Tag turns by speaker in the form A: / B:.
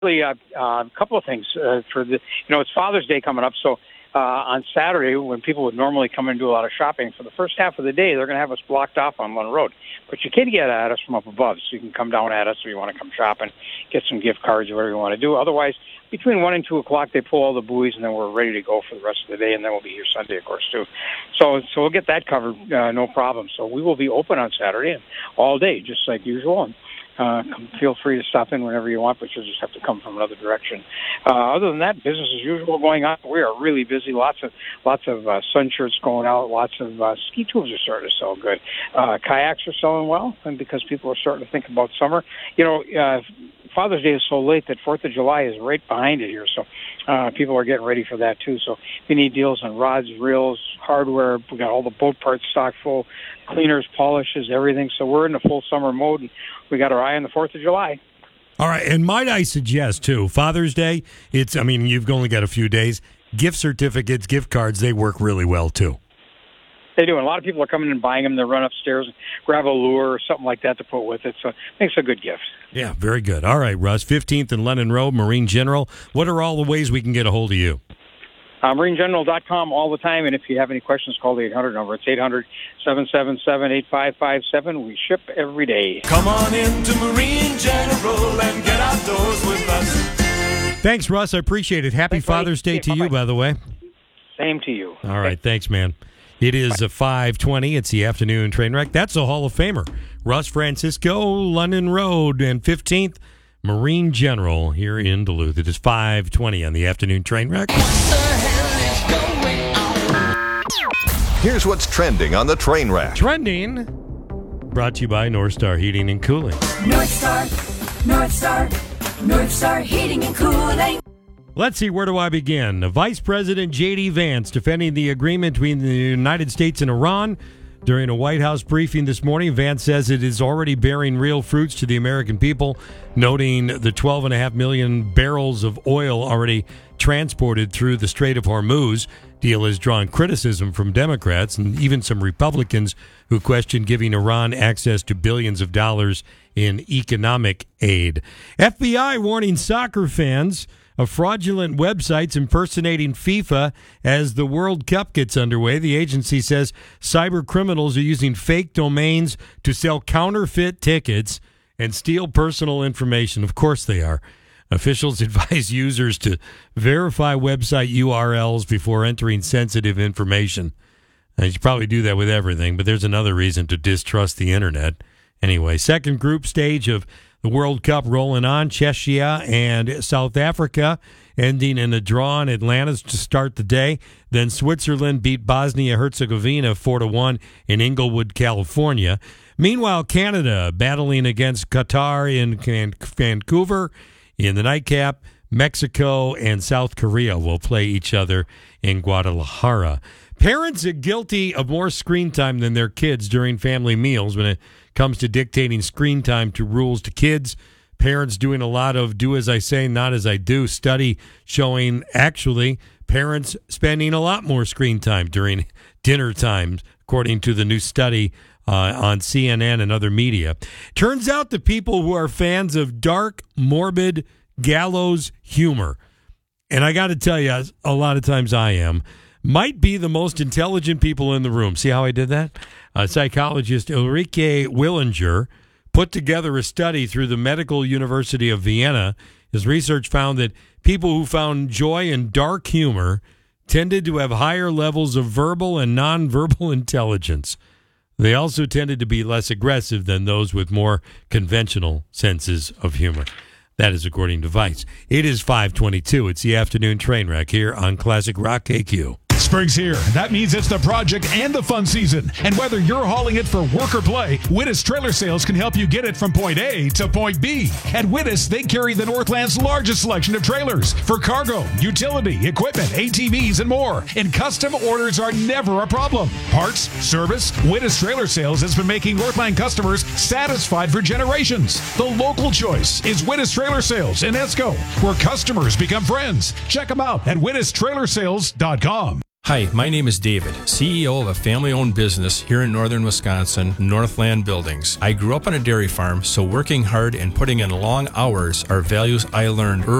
A: A couple of things for the, it's Father's Day coming up. So on Saturday, when people would normally come in and do a lot of shopping, for the first half of the day, they're going to have us blocked off on London Road. But you can get at us from up above, so you can come down at us if you want to come shopping, get some gift cards or whatever you want to do. Otherwise, between 1 and 2 o'clock, they pull all the buoys, and then we're ready to go for the rest of the day, and then we'll be here Sunday, of course, too. So we'll get that covered, no problem. So we will be open on Saturday and all day, just like usual. And feel free to stop in whenever you want, but you'll just have to come from another direction. Other than that, business as usual going on. We are really busy. Lots of sun shirts going out. Lots of ski tubes are starting to sell good. Kayaks are selling well, and because people are starting to think about summer. Father's Day is so late that 4th of July is right behind it here, so people are getting ready for that too. So if you need deals on rods, reels, hardware, we got all the boat parts stocked full, cleaners, polishes, everything. So we're in the full summer mode, and we got our eye on the 4th of July.
B: All right, and might I suggest too, Father's Day, you've only got a few days. Gift certificates, gift cards, they work really well too.
A: They do, and a lot of people are coming and buying them. They run upstairs and grab a lure or something like that to put with it, so it makes a good gift.
B: Yeah, very good. All right, Russ, 15th and London Road, Marine General. What are all the ways we can get a hold of you?
A: MarineGeneral.com all the time, and if you have any questions, call the 800 number. It's 800-777-8557. We ship every day.
C: Come on into Marine General and get outdoors with us.
B: Thanks, Russ. I appreciate it. Happy Father's Day to you, by the way.
A: Same to you.
B: All right, thanks, man. It is 5:20. It's the afternoon train wreck. That's a Hall of Famer. Russ Francisco, London Road, and 15th, Marine General here in Duluth. It is 5:20 on the afternoon train wreck.
D: What the hell is going on?
E: Here's what's trending on the train wreck.
B: Trending, brought to you by North Star Heating and Cooling.
D: North Star, North Star, North Star Heating and Cooling.
B: Let's see, where do I begin? Vice President J.D. Vance defending the agreement between the United States and Iran. During a White House briefing this morning, Vance says it is already bearing real fruits to the American people, noting the 12.5 million barrels of oil already transported through the Strait of Hormuz. Deal has drawn criticism from Democrats and even some Republicans who question giving Iran access to billions of dollars in economic aid. FBI warning soccer fans of fraudulent websites impersonating FIFA as the World Cup gets underway. The agency says cyber criminals are using fake domains to sell counterfeit tickets and steal personal information. Of course they are. Officials advise users to verify website URLs before entering sensitive information. And you should probably do that with everything, but there's another reason to distrust the internet. Anyway, second group stage of the World Cup rolling on. Czechia and South Africa ending in a draw in Atlanta to start the day. Then Switzerland beat Bosnia-Herzegovina 4-1 in Inglewood, California. Meanwhile, Canada battling against Qatar in Vancouver in the nightcap. Mexico and South Korea will play each other in Guadalajara. Parents are guilty of more screen time than their kids during family meals when it comes to dictating screen time to rules to kids. Parents doing a lot of do as I say, not as I do. Study showing actually parents spending a lot more screen time during dinner times, according to the new study on CNN and other media. Turns out that people who are fans of dark, morbid, gallows humor, and I got to tell you, a lot of times I am, might be the most intelligent people in the room. See how I did that? Psychologist Ulrike Willinger put together a study through the Medical University of Vienna. His research found that people who found joy in dark humor tended to have higher levels of verbal and nonverbal intelligence. They also tended to be less aggressive than those with more conventional senses of humor. That is according to Vice. It is 5:22. It's the afternoon train wreck here on Classic Rock KQ.
F: Spring's here. That means it's the project and the fun season. And whether you're hauling it for work or play, Wittis Trailer Sales can help you get it from point A to point B. At Wittis, they carry the Northland's largest selection of trailers for cargo, utility, equipment, ATVs, and more. And custom orders are never a problem. Parts, service, Wittis Trailer Sales has been making Northland customers satisfied for generations. The local choice is Wittis Trailer Sales in Esco, where customers become friends. Check them out at WittisTrailersales.com.
G: Hi, my name is David, CEO of a family-owned business here in northern Wisconsin, Northland Buildings. I grew up on a dairy farm, so working hard and putting in long hours are values I learned early